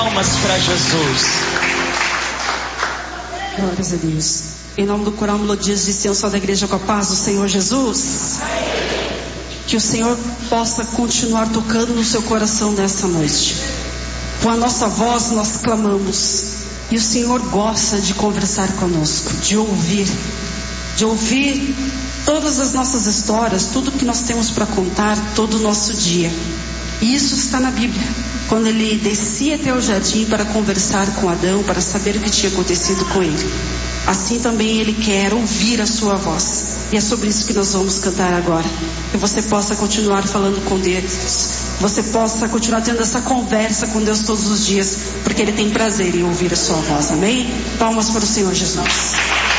Palmas para Jesus. Glórias a Deus. Em nome do coral Melodias de Extensão da Igreja com a Paz do Senhor Jesus, que o Senhor possa continuar tocando no seu coração nessa noite. Com a nossa voz nós clamamos, e o Senhor gosta de conversar conosco, de ouvir todas as nossas histórias, tudo que nós temos para contar todo o nosso dia. E isso está na Bíblia. Quando ele descia até o jardim para conversar com Adão, para saber o que tinha acontecido com ele, assim também ele quer ouvir a sua voz. E é sobre isso que nós vamos cantar agora. Que você possa continuar falando com Deus, você possa continuar tendo essa conversa com Deus todos os dias, porque Ele tem prazer em ouvir a sua voz. Amém? Palmas para o Senhor Jesus.